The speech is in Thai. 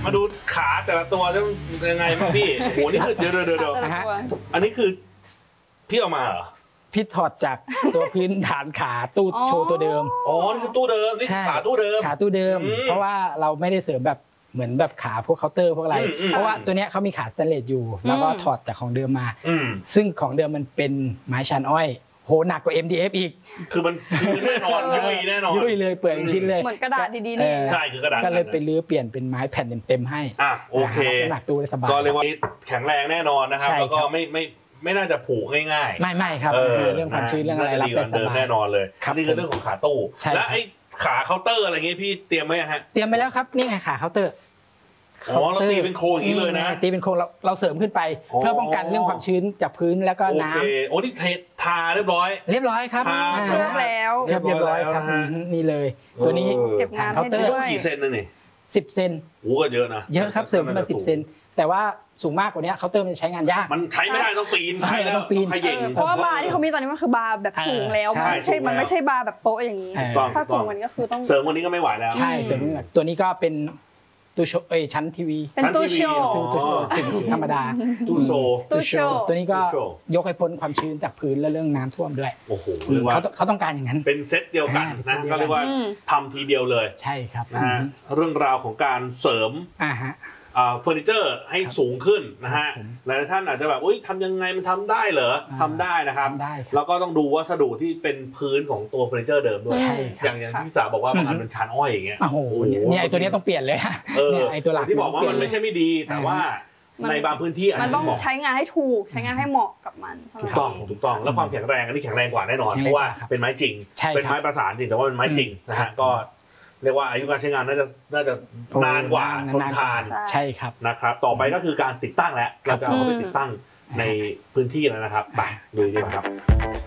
มาดูขาแต่ละตัวจะยังไงบ้างพี่โหนี่คือเดี๋ยวอันนี้คือพี่เอามาเหรอพี่ถอดจากตัวพื้นฐานขาตู้โชว์ตัวเดิมอ๋อนี่คือตู้เดิมนี่ขาตู้เดิมเพราะว่าเราไม่ได้เสริมแบบเหมือนแบบขาพวกเคาน์เตอร์พวกอะไรเพราะว่าตัวเนี้ยเขามีขาสแตนเลสอยู่แล้วก็ถอดจากของเดิมมาซึ่งของเดิมมันเป็นไม้ชันอ้อยโหหนักกว่า MDF อีกคือมันแน่นอนยุ่ยแน่นอนยุ่ยเลยเปลือยชิ้นเลยเหมือนกระดาษดีๆนี่ใช่คือกระดาษก็เลยไปรื้อเปลี่ยนเป็นไม้แผ่นเต็มๆให้โอเคหนักตู้ได้สบายก็เรียกว่าแข็งแรงแน่นอนนะครับแล้วก็ไม่น่าจะผุง่ายๆไม่ครับเรื่องความชื้นเรื่องอะไรรับได้สบายแน่นอนเลยนี่คือเรื่องของขาตู้และไอ้ขาเคาน์เตอร์อะไรเงี้ยพี่เตรียมไว้ฮะเตรียมไปแล้วครับนี่ไงขาเคาน์เตอร์เราตีเป็นโครงอย่างนี้เลยนะตีเป็นโครงเราเสริมขึ้นไปเพื่อป้องกันเรื่องความชื้นจากพื้นแล้วก็น้ำโอ้นี่ทาเรียบร้อยครับเคลือบแล้วเรียบร้อยครับนี่เลยตัวนี้เก็บงานให้ด้วยกี่เซนนึงนี่ 10 เซนโอ้ก็เยอะนะเยอะครับเสริมมา10 เซนแต่ว่าสูงมากกว่านี้เคาน์เตอร์มันใช้งานยากมันใช้ไม่ได้ต้องปีนใช้แล้วต้องขย่งเพราะว่าบาร์ที่เขามีตอนนี้มันคือบาร์แบบสูงแล้วมันไม่ใช่บาร์แบบโป๊ะอย่างนี้ถ้าสูงมันก็คือต้องเสริมวันนี้ก็ไม่ไหวแล้วใช่เสริมตัวนี้ก็เป็นตู้โชว์ชั้นทีวีเป็นตู้โชว์ธรรมดาตู้โชว์ตัวนี้ก็ยกให้พ้นความชื้นจากพื้นและเรื่องน้ำท่วมด้วยโอ้โหเขาต้องการอย่างนั้นเป็นเซตเดียวกันนะก็เรียกว่าทำทีเดียวเลยใช่ครับนะฮะเรื่องราวของการเสริมเฟอร์นิเจอร์ให้สูงขึ้นนะฮะหลายท่านอาจจะแบบทำยังไงมันทำได้เหรอทำได้นะครับแล้วก็ต้องดูวัสดุที่เป็นพื้นของตัวเฟอร์นิเจอร์เดิมด้วยอย่างที่พี่สาวบอกว่าบางอันเป็นชานอ้อยอย่างเงี้ยโอ้โหเนี่ยไอตัวนี้ต้องเปลี่ยนเลยเนี่ยไอตัวหลักที่บอกว่ามันไม่ใช่ไม่ดีแต่ว่าในบางพื้นที่มันต้องใช้งานให้ถูกใช้งานให้เหมาะกับมันถูกต้องแล้วความแข็งแรงอันนี้แข็งแรงกว่าแน่นอนเพราะว่าเป็นไม้จริงเป็นไม้ประสานจริงแต่ว่าเป็นไม้จริงนะฮะก็เรียกว่าอายุการใช้งานน่าจะนานกว่าทนทานใช่ครับนะครับต่อไปก็คือการติดตั้งแล้วเราจะเอาไปติดตั้งในพื้นที่แล้วนะครับไปดูดีกว่าครับ